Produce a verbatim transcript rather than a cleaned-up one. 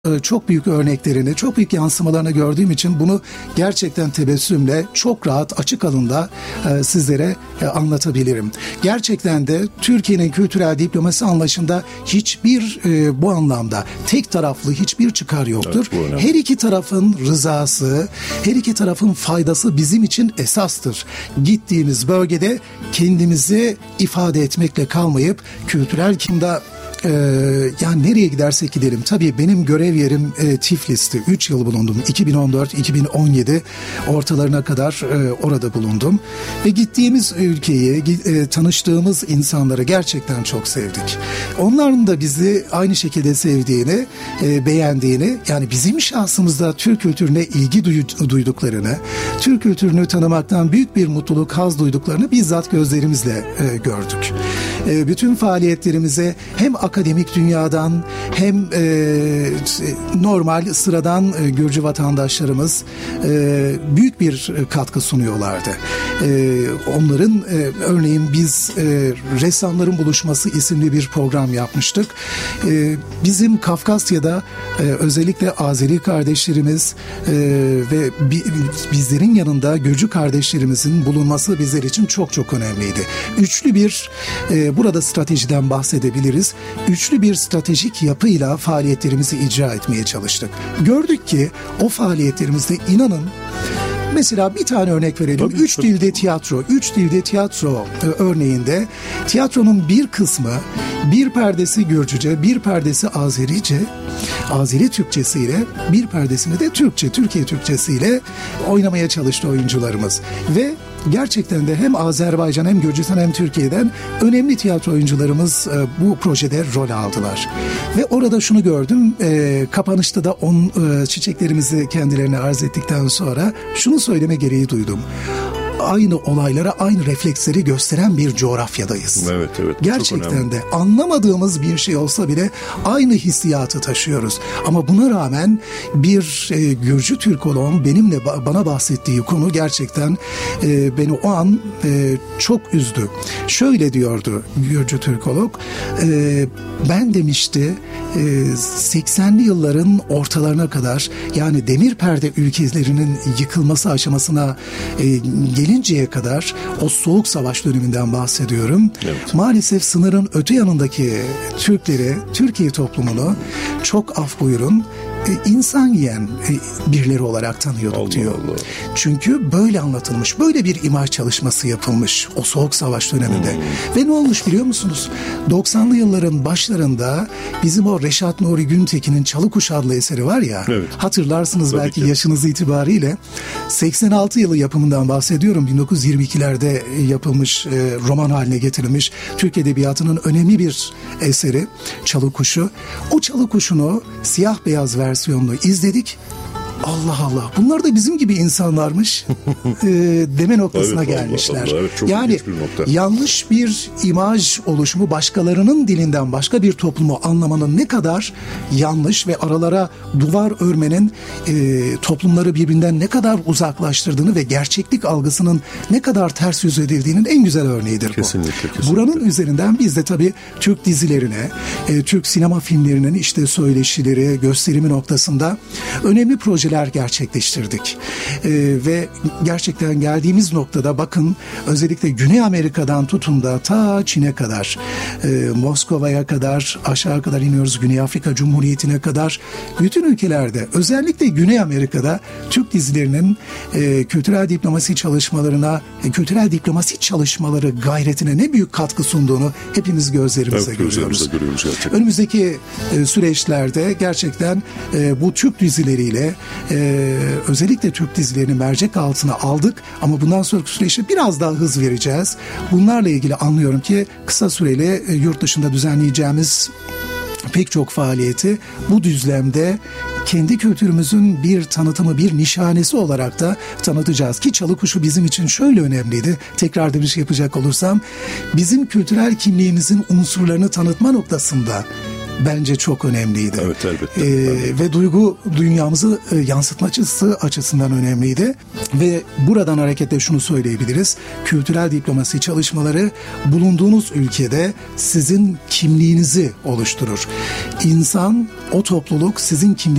çok büyük örneklerini, çok büyük yansımalarını gördüğüm için bunu gerçekten tebessümle, çok rahat, açık alında e, sizlere e, anlatabilirim. Gerçekten de Türkiye'nin kültürel diplomasi anlayışında hiçbir e, bu anlamda tek taraflı hiçbir çıkar yoktur. Evet, her iki tarafın rızası, her iki tarafın faydası bizim için esastır. Gittiğimiz bölgede kendimizi ifade etmekle kalmayıp kültürel kimde Ee, yani nereye gidersek gidelim. Tabii benim görev yerim e, Tiflis'ti. üç yıl bulundum. iki bin on dört iki bin on yedi ortalarına kadar e, orada bulundum. Ve gittiğimiz ülkeyi, e, tanıştığımız insanları gerçekten çok sevdik. Onların da bizi aynı şekilde sevdiğini, e, beğendiğini, yani bizim şahsımızda Türk kültürüne ilgi duy- duyduklarını, Türk kültürünü tanımaktan büyük bir mutluluk, haz duyduklarını bizzat gözlerimizle e, gördük. E, bütün faaliyetlerimize hem akademik dünyadan hem e, normal sıradan e, Gürcü vatandaşlarımız e, büyük bir katkı sunuyorlardı. E, onların e, örneğin biz e, Ressamların Buluşması isimli bir program yapmıştık. E, bizim Kafkasya'da e, özellikle Azeri kardeşlerimiz e, ve bi, bizlerin yanında Gürcü kardeşlerimizin bulunması bizler için çok çok önemliydi. Üçlü bir e, burada stratejiden bahsedebiliriz. Üçlü bir stratejik yapıyla faaliyetlerimizi icra etmeye çalıştık. Gördük ki o faaliyetlerimizde inanın, mesela bir tane örnek verelim. Tabii, üç tabii. dilde tiyatro. Üç dilde tiyatro e, örneğinde tiyatronun bir kısmı, bir perdesi Gürcüce, bir perdesi Azerice, Azeri Türkçesiyle, bir perdesini de Türkçe, Türkiye Türkçesiyle oynamaya çalıştı oyuncularımız. Ve gerçekten de hem Azerbaycan hem Gürcistan hem Türkiye'den önemli tiyatro oyuncularımız e, bu projede rol aldılar. Ve orada şunu gördüm, e, kapanışta da on e, çiçeklerimizi kendilerine arz ettikten sonra şunu söyleme gereği duydum. Aynı olaylara, aynı refleksleri gösteren bir coğrafyadayız. Evet, evet. Gerçekten de anlamadığımız bir şey olsa bile aynı hissiyatı taşıyoruz. Ama buna rağmen bir e, Gürcü Türkoloğun benimle bana bahsettiği konu gerçekten e, beni o an e, çok üzdü. Şöyle diyordu Gürcü Türkolog, e, ben demişti e, seksenli yılların ortalarına kadar, yani demir perde ülkelerinin yıkılması aşamasına e, gelin gelinceye kadar, o soğuk savaş döneminden bahsediyorum. Evet. Maalesef sınırın öte yanındaki Türkleri, Türkiye toplumunu çok af buyurun insan yiyen birileri olarak tanıyorduk Allah diyor. Allah. Çünkü böyle anlatılmış, böyle bir imaj çalışması yapılmış o soğuk savaş döneminde. Hmm. Ve ne olmuş biliyor musunuz? doksanlı yılların başlarında bizim o Reşat Nuri Güntekin'in Çalıkuş adlı eseri var ya, evet. Hatırlarsınız tabii belki ki. Yaşınız itibariyle. seksen altı yılı yapımından bahsediyorum. bin dokuz yüz yirmi ikilerde yapılmış, roman haline getirilmiş Türk Edebiyatı'nın önemli bir eseri Çalıkuşu. O Çalıkuş'unu siyah beyaz versiyonunu izledik. Allah Allah, bunlar da bizim gibi insanlarmış e, deme noktasına evet, gelmişler. Allah, Allah, evet, yani bir yanlış bir imaj oluşumu, başkalarının dilinden başka bir toplumu anlamanın ne kadar yanlış ve aralara duvar örmenin e, toplumları birbirinden ne kadar uzaklaştırdığını ve gerçeklik algısının ne kadar ters yüz edildiğinin en güzel örneğidir bu. Kesinlikle, kesinlikle. Buranın üzerinden biz de tabii Türk dizilerine, e, Türk sinema filmlerinin işte söyleşileri, gösterimi noktasında önemli projeler gerçekleştirdik. Ee, ve gerçekten geldiğimiz noktada bakın, özellikle Güney Amerika'dan tutun da ta Çin'e kadar, e, Moskova'ya kadar, aşağı kadar iniyoruz, Güney Afrika Cumhuriyeti'ne kadar, bütün ülkelerde, özellikle Güney Amerika'da Türk dizilerinin e, kültürel diplomasi çalışmalarına, e, kültürel diplomasi çalışmaları gayretine ne büyük katkı sunduğunu hepimiz gözlerimizle evet, görüyoruz. görüyoruz Önümüzdeki e, süreçlerde gerçekten e, bu Türk dizileriyle Ee, özellikle Türk dizilerini mercek altına aldık ama bundan sonraki süreçte biraz daha hız vereceğiz. Bunlarla ilgili anlıyorum ki kısa süreli e, yurt dışında düzenleyeceğimiz pek çok faaliyeti bu düzlemde kendi kültürümüzün bir tanıtımı, bir nişanesi olarak da tanıtacağız. Ki Çalıkuşu bizim için şöyle önemliydi. Tekrar demiş yapacak olursam, bizim kültürel kimliğimizin unsurlarını tanıtma noktasında bence çok önemliydi. Evet, elbette. Ee, ve duygu dünyamızı e, yansıtmacısı açısından önemliydi. Ve buradan hareketle şunu söyleyebiliriz. Kültürel diplomasi çalışmaları bulunduğunuz ülkede sizin kimliğinizi oluşturur. İnsan, o topluluk sizin kimliğinizi